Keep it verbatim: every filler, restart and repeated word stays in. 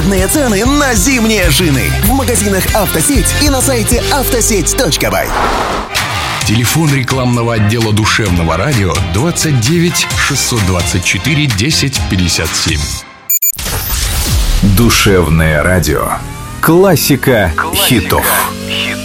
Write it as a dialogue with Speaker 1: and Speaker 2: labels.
Speaker 1: выгодные цены на зимние шины в магазинах «Автосеть» и на сайте автосеть точка бай.
Speaker 2: Телефон рекламного отдела душевного радио двадцать девять шестьсот двадцать четыре десять пятьдесят семь.
Speaker 3: Душевное радио. Классика хитов.